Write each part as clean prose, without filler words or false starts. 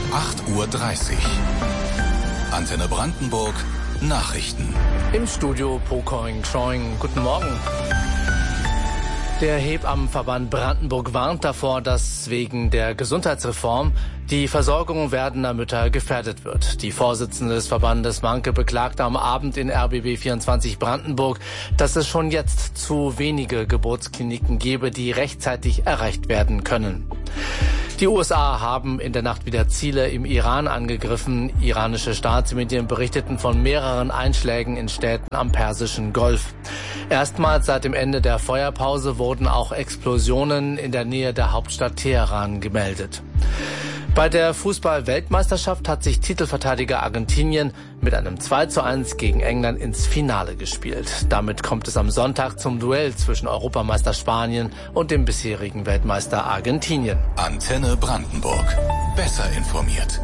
8:30 Uhr. Antenne Brandenburg Nachrichten. Im Studio Pokoing Choing. Guten Morgen. Der Hebammenverband Brandenburg warnt davor, dass wegen der Gesundheitsreform die Versorgung werdender Mütter gefährdet wird. Die Vorsitzende des Verbandes Manke beklagte am Abend in RBB 24 Brandenburg, dass es schon jetzt zu wenige Geburtskliniken gebe, die rechtzeitig erreicht werden können. Die USA haben in der Nacht wieder Ziele im Iran angegriffen. Iranische Staatsmedien berichteten von mehreren Einschlägen in Städten am Persischen Golf. Erstmals seit dem Ende der Feuerpause wurden auch Explosionen in der Nähe der Hauptstadt Teheran gemeldet. Bei der Fußball-Weltmeisterschaft hat sich Titelverteidiger Argentinien mit einem 2:1 gegen England ins Finale gespielt. Damit kommt es am Sonntag zum Duell zwischen Europameister Spanien und dem bisherigen Weltmeister Argentinien. Antenne Brandenburg. Besser informiert.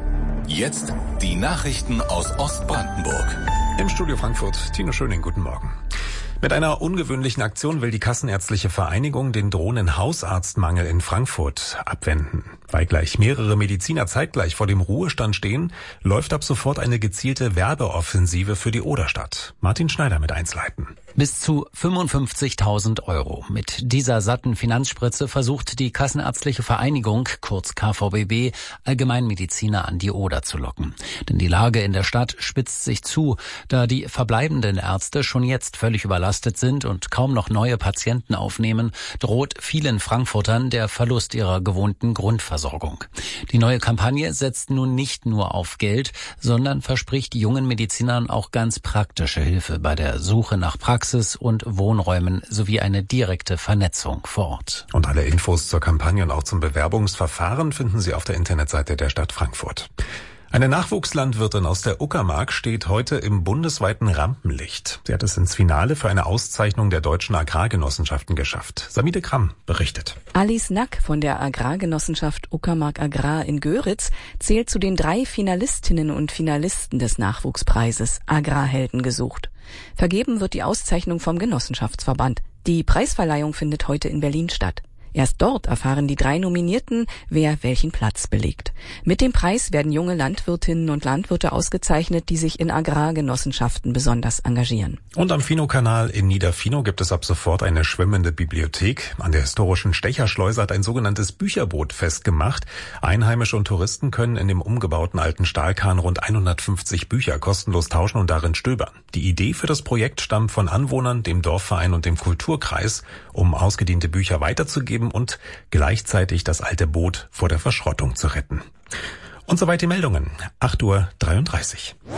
Jetzt die Nachrichten aus Ostbrandenburg. Im Studio Frankfurt, Tino Schöning, guten Morgen. Mit einer ungewöhnlichen Aktion will die Kassenärztliche Vereinigung den drohenden Hausarztmangel in Frankfurt abwenden. Weil gleich mehrere Mediziner zeitgleich vor dem Ruhestand stehen, läuft ab sofort eine gezielte Werbeoffensive für die Oderstadt. Martin Schneider mit Einzelheiten. Bis zu 55.000 €. Mit dieser satten Finanzspritze versucht die Kassenärztliche Vereinigung, kurz KVBB, Allgemeinmediziner an die Oder zu locken. Denn die Lage in der Stadt spitzt sich zu, da die verbleibenden Ärzte schon jetzt völlig überlastet sind und kaum noch neue Patienten aufnehmen, droht vielen Frankfurtern der Verlust ihrer gewohnten Grundversorgung. Die neue Kampagne setzt nun nicht nur auf Geld, sondern verspricht jungen Medizinern auch ganz praktische Hilfe bei der Suche nach Praxis und Wohnräumen sowie eine direkte Vernetzung vor Ort. Und alle Infos zur Kampagne und auch zum Bewerbungsverfahren finden Sie auf der Internetseite der Stadt Frankfurt. Eine Nachwuchslandwirtin aus der Uckermark steht heute im bundesweiten Rampenlicht. Sie hat es ins Finale für eine Auszeichnung der deutschen Agrargenossenschaften geschafft. Samide Kramm berichtet. Alice Nack von der Agrargenossenschaft Uckermark Agrar in Göritz zählt zu den 3 Finalistinnen und Finalisten des Nachwuchspreises Agrarhelden gesucht. Vergeben wird die Auszeichnung vom Genossenschaftsverband. Die Preisverleihung findet heute in Berlin statt. Erst dort erfahren die 3 Nominierten, wer welchen Platz belegt. Mit dem Preis werden junge Landwirtinnen und Landwirte ausgezeichnet, die sich in Agrargenossenschaften besonders engagieren. Und am Finow-Kanal in Niederfinow gibt es ab sofort eine schwimmende Bibliothek. An der historischen Stecherschleuse hat ein sogenanntes Bücherboot festgemacht. Einheimische und Touristen können in dem umgebauten alten Stahlkahn rund 150 Bücher kostenlos tauschen und darin stöbern. Die Idee für das Projekt stammt von Anwohnern, dem Dorfverein und dem Kulturkreis, um ausgediente Bücher weiterzugeben und gleichzeitig das alte Boot vor der Verschrottung zu retten. Und soweit die Meldungen. 8:33 Uhr.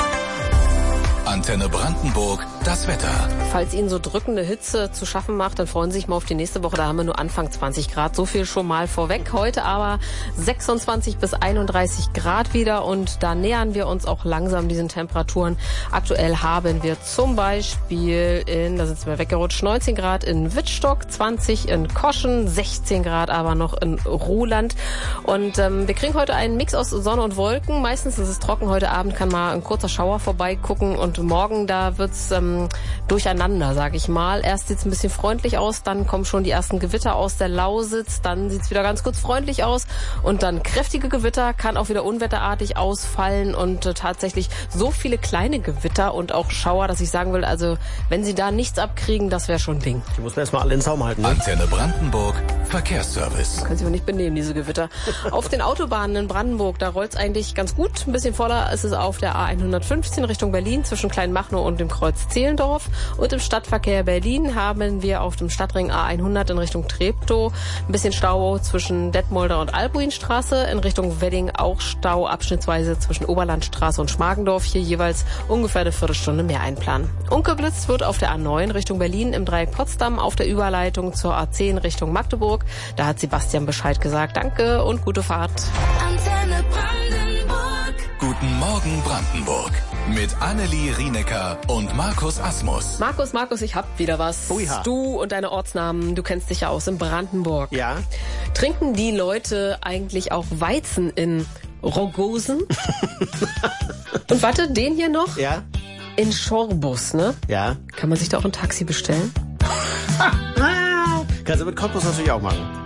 Antenne Brandenburg, das Wetter. Falls Ihnen so drückende Hitze zu schaffen macht, dann freuen Sie sich mal auf die nächste Woche. Da haben wir nur Anfang 20 Grad. So viel schon mal vorweg. Heute aber 26 bis 31 Grad wieder. Und da nähern wir uns auch langsam diesen Temperaturen. Aktuell haben wir zum Beispiel da sind wir weggerutscht, 19 Grad in Wittstock, 20 in Koschen, 16 Grad aber noch in Ruhland. Und wir kriegen heute einen Mix aus Sonne und Wolken. Meistens ist es trocken. Heute Abend kann mal ein kurzer Schauer vorbeigucken. Und morgen, da wird's durcheinander, sage ich mal. Erst sieht's ein bisschen freundlich aus, dann kommen schon die ersten Gewitter aus der Lausitz, dann sieht's wieder ganz kurz freundlich aus und dann kräftige Gewitter, kann auch wieder unwetterartig ausfallen und tatsächlich so viele kleine Gewitter und auch Schauer, dass ich sagen will, also wenn Sie da nichts abkriegen, das wäre schon ein Ding. Die muss man erstmal alle in den Zaum halten. Ne? Antenne Brandenburg, Verkehrsservice. Können Sie aber nicht benehmen, diese Gewitter. Auf den Autobahnen in Brandenburg, da rollt's eigentlich ganz gut. Ein bisschen voller ist es auf der A115 Richtung Berlin zwischen Kleinmachnow und dem Kreuz Zehlendorf. Und im Stadtverkehr Berlin haben wir auf dem Stadtring A100 in Richtung Treptow ein bisschen Stau zwischen Detmolder und Albuinstraße. In Richtung Wedding auch Stau abschnittsweise zwischen Oberlandstraße und Schmargendorf. Hier jeweils ungefähr eine Viertelstunde mehr einplanen. Ungeblitzt wird auf der A9 Richtung Berlin im Dreieck Potsdam auf der Überleitung zur A10 Richtung Magdeburg. Da hat Sebastian Bescheid gesagt. Danke und gute Fahrt. Antenne Brandenburg. Guten Morgen Brandenburg. Mit Annelie Rienecker und Markus Asmus. Markus, ich hab wieder was. Oh ja. Du und deine Ortsnamen, du kennst dich ja aus in Brandenburg. Ja. Trinken die Leute eigentlich auch Weizen in Rogosen? Und warte, den hier noch? Ja. In Schorbus, ne? Ja. Kann man sich da auch ein Taxi bestellen? Kannst du mit Cottbus natürlich auch machen.